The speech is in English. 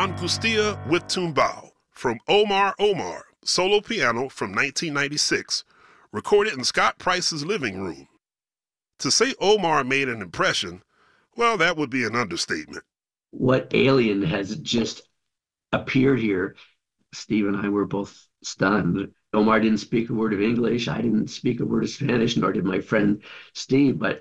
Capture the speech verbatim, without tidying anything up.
Angustia with Tumbao from Omar Omar, solo piano from nineteen ninety-six, recorded in Scott Price's living room. To say Omar made an impression, well, that would be an understatement. What alien has just appeared here? Steve and I were both stunned. Omar didn't speak a word of English. I didn't speak a word of Spanish, nor did my friend Steve. But